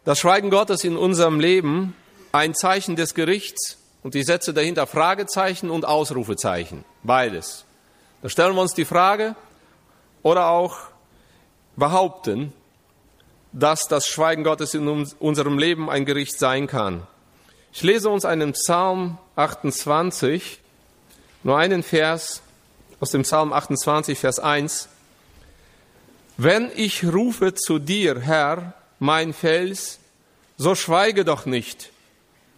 das Schweigen Gottes in unserem Leben ein Zeichen des Gerichts und ich setze dahinter Fragezeichen und Ausrufezeichen, beides. Da stellen wir uns die Frage oder auch behaupten, dass das Schweigen Gottes in unserem Leben ein Gericht sein kann. Ich lese uns einen Psalm 28, nur einen Vers aus dem Psalm 28, Vers 1. Wenn ich rufe zu dir, Herr, mein Fels, so schweige doch nicht.